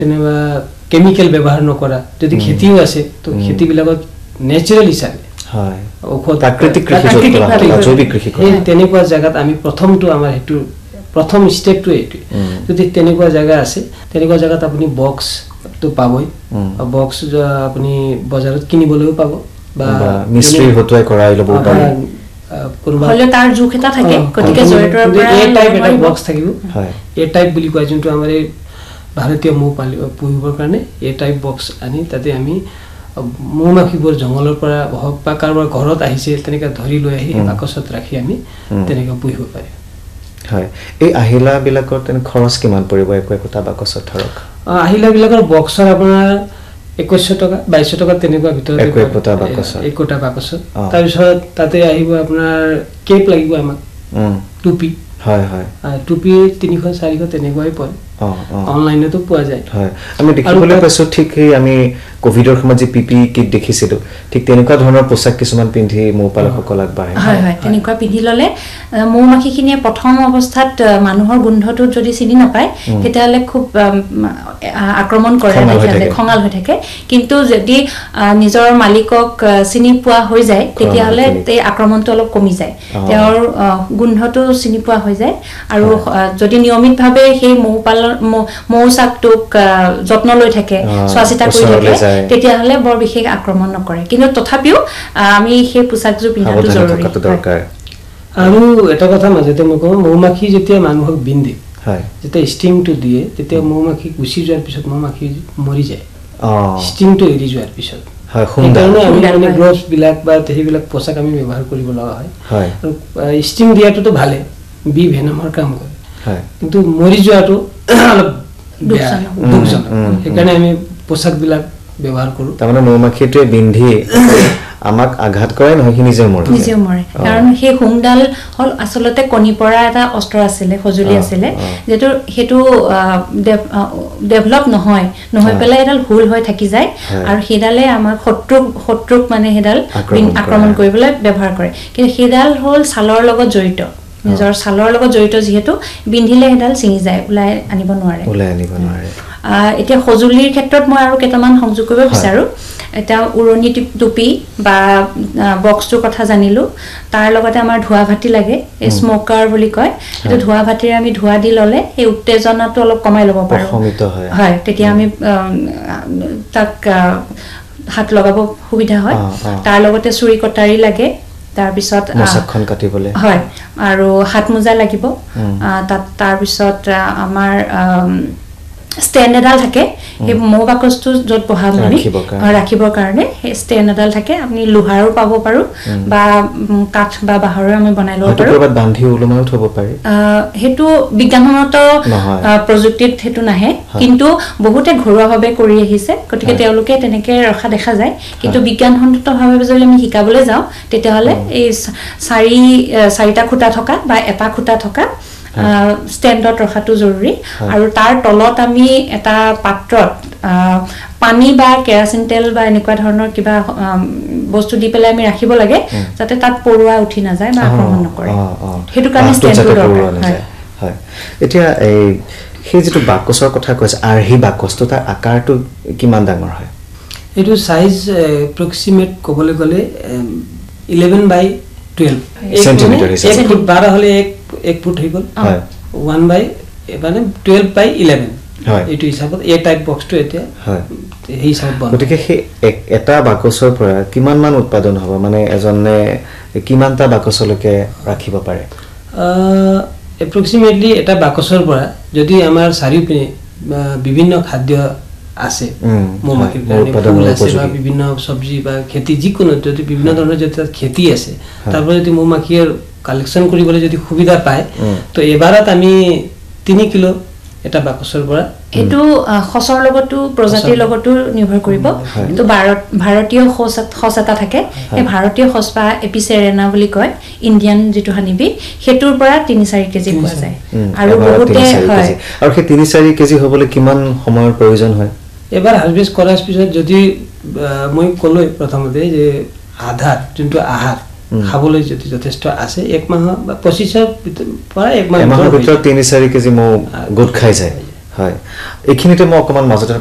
যেনেবা কেমিক্যাল ব্যৱহাৰ নকৰা যদি খেতিও আছে তো খেতি বিলাকত নেচাৰেল হিচাপে হয় ঔষধ প্ৰাকৃতিক কৃষি জৈৱিক কৃষি তেনেকুৱা জায়গাত আমি প্ৰথমটো আমাৰ হেতু প্ৰথম স্টেপটো এইটো যদি তেনেকুৱা জায়গা আছে তেনেকুৱা জায়গাত আপুনি বক্স তো পাবই বক্স আপুনি বজাৰত কিনিবলৈও পাব বা মিস্ত্ৰী হতুৱাই কৰাই ল'ব পাৰে হলে তাৰ জুখ এটা থাকে গতিকে জয়তৰ পৰা এই টাইপ এটা বক্স থাকিব হয় এই টাইপ বুলি কয় যোনটো আমাৰ ভাৰতীয় মৌ পুহিবৰ কাৰণে এই টাইপ বক্স আনি তাতে আমি মৌমাখিবোৰ জংগলৰ পৰা হওক বা কাৰোবাৰ ঘৰত আহিছে তেনেকৈ ধৰি লৈ আহি বাকচত ৰাখি আমি তেনেকৈ পুহিব পাৰিম হয় এই আহিলা বিলাকৰ তেনে খৰচ কিমান পৰিব একোটা বাকচত ধৰক আহিলা বিলাকৰ বক্সৰ আপোনাৰ 2100 টকা 2200 টকা তেনেকুৱা ভিতৰত একোটা বাকচত তাৰ পিছত তাতে আহিব আপোনাৰ কেপ লাগিব আমাক টুপি হয় হয় টুপি 300 400 তেনেকুৱাই পৰে অনলাইনতো পোৱা যায় হয় আমি দেখিবলৈ পাইছো ঠিক আমি কোভিডৰ সময়ত যে পিপি কিট দেখিছিলো ঠিক তেনেকুৱা ধৰণৰ পোছাক কিছুমান পিন্ধি মৌপালকসকল আগবাঢ়ে হয় হয় তেনেকুৱা পিন্ধি ললে মৌমাখিখিনিয়ে প্ৰথম অৱস্থাত মানুহৰ গোন্ধটো যদি চিনি নাপায় তেতিয়ালে খুব আক্ৰমণ কৰে তেতিয়ালে খঙাল হৈ থাকে কিন্তু যদি নিজৰ মালিকক চিনি পোৱা হৈ যায় তেতিয়ালে এই আক্ৰমণটো অলপ কমি যায় তেওঁৰ গোন্ধটো চিনি পোৱা হৈ যায় আৰু যদি নিয়মিতভাৱে সেই মৌচাকটোক যত্ন লৈ থাকে স্বাস্থ্যতা কৰি থাকে তেতিয়াহলে বৰ বিশেষ আক্ৰমণ নকৰে কিন্তু তথাপিও আমি সেই পোছাকযোৰ পিন্ধাটো জৰুৰী আৰু এটা কথা মাজতে মই কওঁ মৌমাখি যেতিয়া মানুহক বিন্ধে হয় যেতিয়া ষ্টিংটো দিয়ে তেতিয়া মৌমাখি গুচি যোৱাৰ পিছত মৌমাখি মৰি যায় ষ্টিংটো এৰি যোৱাৰ পিছত হয় সুন্দৰ আমি মানে গ্লোভছ বিলাক বা সেইবিলাক পোছাক আমি ব্যৱহাৰ কৰিব লগা হয় আৰু ষ্টিং দিয়াটোতো ভালে বি ভেনমৰ কাম কৰে হয় কিন্তু মৰি যোৱাটো অলপ দুখজনক সেইকাৰণে আমি পোছাক বিলাক ব্যৱহাৰ কৰো তাৰমানে মৌমাখিটোৱে বিন্ধি আমাক আঘাত কৰে নহয় কি নিজে মৰে কাৰণ সেই হুংডাল হল আসলতে কণী পৰা এটা অস্ত্ৰ আছিলে সজুলি আছিলে যেটো হেতু ডেভেলপ নহয় পেলাই এডাল হুল হৈ থাকি যায় আৰু হেডালে আমাৰ শত্ৰুক মানে হেডাল আক্ৰমণ কৰিবলৈ ব্যৱহাৰ কৰে কিন্তু হেডাল হল ছালৰ লগত জড়িত নিজৰ ছালৰ লগত জড়িত যেহেতু বিন্ধিলে হেডাল ছিঙি যায় উলাই আনিব নোৱাৰে এতিয়া সজুলিৰ ক্ষেত্ৰত মই আৰু কেইটামান সংযোগ কৰিব বিচাৰো এটা উৰণি টুপি বা বক্সটোৰ কথা জানিলো তাৰ লগতে আমাৰ ধোৱা ভাটি লাগে স্মোকাৰ বুলি কয় এটা ধোৱা ভাটিৰে আমি ধোৱা দি ললে এই উত্তেজনাটো অলপ কমাই ল'ব পাৰো হয় তেতিয়া আমি তাক হাত লগাব সুবিধা হয় তাৰ লগতে চুৰি কটাৰী লাগে তাৰ পিছত মছাখন কাটিবলে হয় আৰু হাত মোজা লাগিব তাৰ পিছত আমাৰ ষ্টেণ্ড এডাল থাকে এই মৌ বাকচটো যত বহাম আমি ৰাখিবৰ কাৰণে এই ষ্টেণ্ড এডাল থাকে আপুনি লোহাৰো পাব পাৰো বা কাঠ বা বাঁহৰো আমি বনাই ল'ব পাৰো কৰবাত বান্ধি ওলমাও থব পাৰি হেতু বিজ্ঞানসন্মত প্ৰযুক্তিত হেতু নাহে কিন্তু বহুতে ঘৰুৱাভাৱে কৰি আহিছে গতিকে তেওঁলোকে তেনেকে ৰখা দেখা যায় কিন্তু বিজ্ঞানসন্মতভাৱে যদি আমি শিকাবলৈ যাওঁ তেতিয়াহলে এই চাৰিটা খুঁটা থকা বা এটা খুঁটা থকা ষ্টেণ্ডত ৰখাটো জৰুৰী আৰু তাৰ তলত আমি এটা পাত্ৰত পানী বা কেৰাচিন তেল বা এনেকুৱা ধৰণৰ কিবা বস্তু দি পেলাই আমি ৰাখিব লাগে যাতে তাত পৰুৱা উঠি নাযায় বা আক্ৰমণ নকৰে হেতু কাৰণে ষ্টেণ্ডটো দৰকাৰ হয় এতিয়া এই সেই যেটো বাকচৰ কথা কৈছে আৰহি বাকচটো তাৰ আকাৰটো কিমান ডাঙৰ হয় এটো সাইজ এপ্ৰক্সিমেট ক'বলৈ গলে 11 বাই 12 সেন্টিমিটাৰ হিচাপে 1 ফুট 12 হলে 1 ফুট হৈ গল 1 বাই মানে 12 বাই 11 হয় এটো হিচাপত এ টাইপ বক্সটো এতিয়া হয় এই হিচাপত বন গতিকে সেই এটা বাকচৰ পৰা কিমান মান উৎপাদন হ'ব মানে এজনে কিমানটা বাকচলৈকে ৰাখিব পাৰে এপ্ৰক্সিমেটলি এটা বাকচৰ পৰা যদি আমাৰ চাৰিওপিনে বিভিন্ন খাদ্য আছে মৌমাখিৰ কাৰণে ফুল আছে বা বিভিন্ন সবজি বা খেতি যিকোনো যদি বিভিন্ন ধৰণৰ যদি খেতি আছে তাৰপৰা যদি মৌমাখিৰ কালেকশন কৰিবলৈ যদি সুবিধা পায় তো এবাৰত আমি 3 কিলো এটা বাকচৰ পৰা এটো খসৰ লগতো প্ৰজাতিৰ লগতো নিৰ্ভৰ কৰিব কিন্তু ভাৰতীয় খস এটা থাকে এই ভাৰতীয় খস বা এপিসেৰেনা বুলি কয় ইণ্ডিয়ান যেটো হানিবি হেতুৰ পৰা 3-4 কেজি পোৱা যায় আৰু বহুতে হয় আৰু সেই 3-4 কেজি হ'বলৈ কিমান সময়ৰ প্ৰয়োজন হয় এবাৰ হাৰভেষ্ট কৰাৰ পিছত যদি মই কলৈ প্ৰথমতে যে আধাৰ যোনটো আহাৰ খাবলৈ যদি যথেষ্ট আছে 1 মাহ বা 25 পৰা 1 মাহৰ ভিতৰত 3-4 কেজি মৌ গুড খাই যায় হয় এইখিনিতে মই অকমান মাজতে